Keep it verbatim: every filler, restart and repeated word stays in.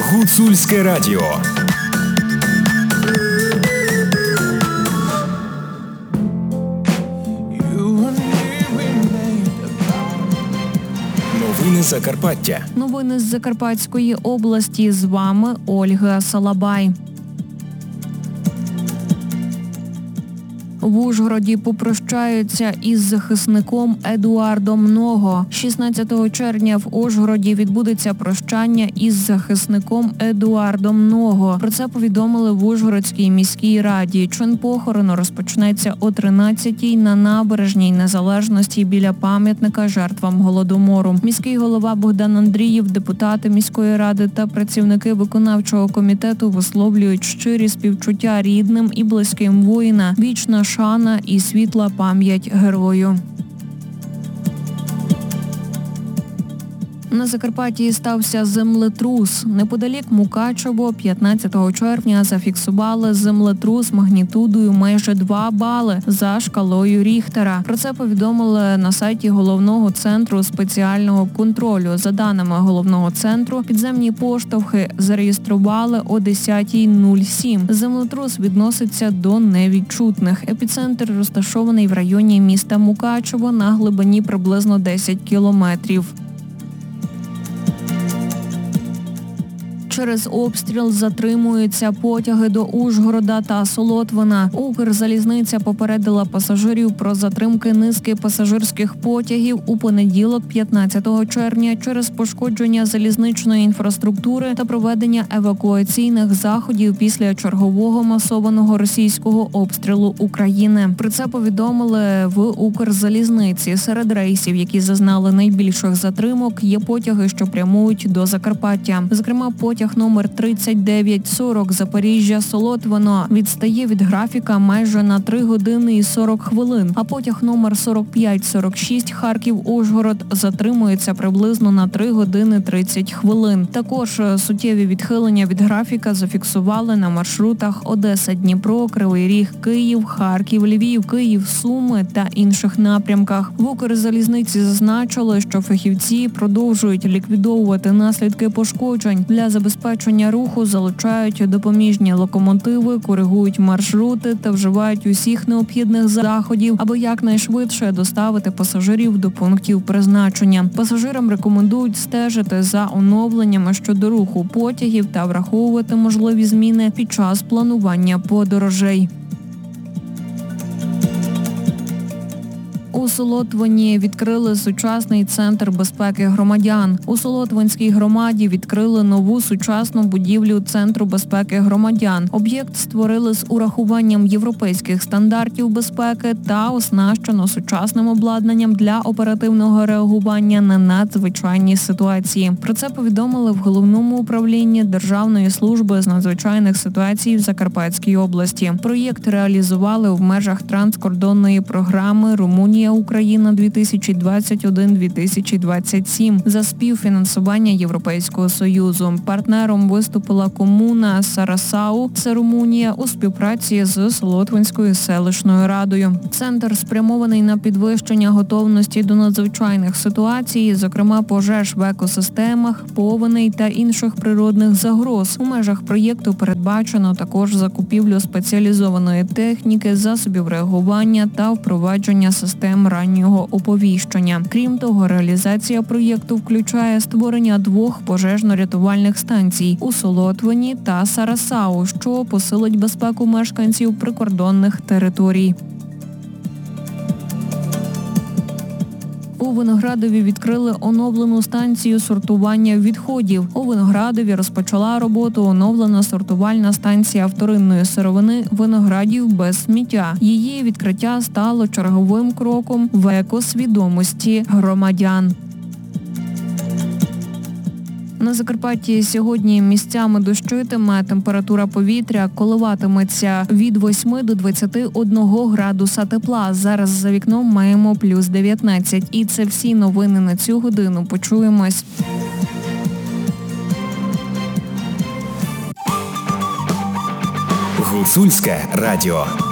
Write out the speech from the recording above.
Гуцульське радіо. Новини Закарпаття. Новини з Закарпатської області. З вами Ольга Салабай. В Ужгороді попрощаються із захисником Едуардом Ного. шістнадцятого червня в Ужгороді відбудеться прощання із захисником Едуардом Ного. Про це повідомили в Ужгородській міській раді. Чин похорону розпочнеться о тринадцятій на набережній Незалежності біля пам'ятника жертвам Голодомору. Міський голова Богдан Андрієв, депутати міської ради та працівники виконавчого комітету висловлюють щирі співчуття рідним і близьким воїна. Вічна шана і світла пам'ять герою. На Закарпатті стався землетрус. Неподалік Мукачево п'ятнадцятого червня зафіксували землетрус магнітудою майже два бали за шкалою Ріхтера. Про це повідомили на сайті Головного центру спеціального контролю. За даними Головного центру, підземні поштовхи зареєстрували о десята нуль сім. Землетрус відноситься до невідчутних. Епіцентр розташований в районі міста Мукачево на глибині приблизно десять кілометрів. Через обстріл затримуються потяги до Ужгорода та Солотвина. Укрзалізниця попередила пасажирів про затримки низки пасажирських потягів у понеділок, п'ятнадцятого червня, через пошкодження залізничної інфраструктури та проведення евакуаційних заходів після чергового масованого російського обстрілу України. Про це повідомили в Укрзалізниці. Серед рейсів, які зазнали найбільших затримок, є потяги, що прямують до Закарпаття. Зокрема, потяг номер тридцять дев'ять сорок Запоріжжя-Солотвино відстає від графіка майже на три години і сорок хвилин, а потяг номер сорок п'ять сорок шість Харків-Ужгород затримується приблизно на три години тридцять хвилин. Також суттєві відхилення від графіка зафіксували на маршрутах Одеса-Дніпро, Кривий Ріг, Київ, Харків, Львів, Київ, Суми та інших напрямках. В Укрзалізниці зазначили, що фахівці продовжують ліквідовувати наслідки пошкоджень. Для забезпечення руху залучають допоміжні локомотиви, коригують маршрути та вживають усіх необхідних заходів, аби якнайшвидше доставити пасажирів до пунктів призначення. Пасажирам рекомендують стежити за оновленнями щодо руху потягів та враховувати можливі зміни під час планування подорожей. У Солотвині відкрили сучасний центр безпеки громадян. У Солотвинській громаді відкрили нову сучасну будівлю Центру безпеки громадян. Об'єкт створили з урахуванням європейських стандартів безпеки та оснащено сучасним обладнанням для оперативного реагування на надзвичайні ситуації. Про це повідомили в Головному управлінні Державної служби з надзвичайних ситуацій в Закарпатській області. Проєкт реалізували в межах транскордонної програми «Румунія Україна дві тисячі двадцять один - дві тисячі двадцять сім» за співфінансування Європейського Союзу. Партнером виступила комуна Сарасау, це Румунія, у співпраці з Солотвинською селищною радою. Центр спрямований на підвищення готовності до надзвичайних ситуацій, зокрема пожеж в екосистемах, повеней та інших природних загроз. У межах проєкту передбачено також закупівлю спеціалізованої техніки, засобів реагування та впровадження систем раннього оповіщення. Крім того, реалізація проєкту включає створення двох пожежно-рятувальних станцій у Солотвині та Сарасау, що посилить безпеку мешканців прикордонних територій. У Виноградові відкрили оновлену станцію сортування відходів. У Виноградові розпочала роботу оновлена сортувальна станція вторинної сировини виноградів без сміття. Її відкриття стало черговим кроком в екосвідомості громадян. На Закарпатті сьогодні місцями дощитиме, температура повітря коливатиметься від восьми до двадцяти одного градуса тепла. Зараз за вікном маємо плюс дев'ятнадцять. І це всі новини на цю годину. Почуємось. Гуцульське радіо.